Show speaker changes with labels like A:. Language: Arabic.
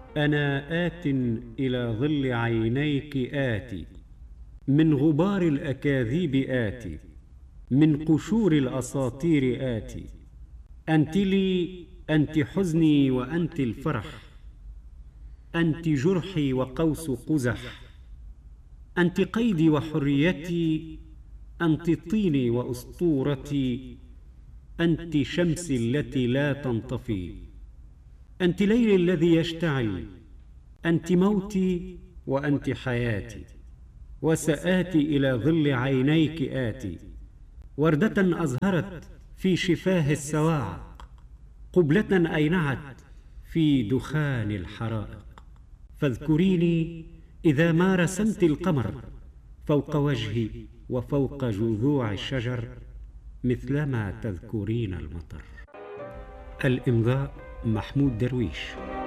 A: أنا آت إلى ظل عينيك آتي، من غبار الأكاذيب آتي، من قشور الأساطير آتي. أنت لي، أنت حزني وأنت الفرح، أنت جرحي وقوس قزح، أنت قيدي وحريتي، أنت طيني وأسطورتي، أنت شمسي التي لا تنطفي، أنت ليلي الذي يشتعل، أنت موتي وأنت حياتي. وسآتي إلى ظل عينيك آتي، وردة أزهرت في شفاه السواعق، قبلة أينعت في دخان الحرائق. فاذكريني إذا ما رسمت القمر فوق وجهي وفوق جذوع الشجر، مثلما تذكرين المطر. الإمضاء محمود درويش.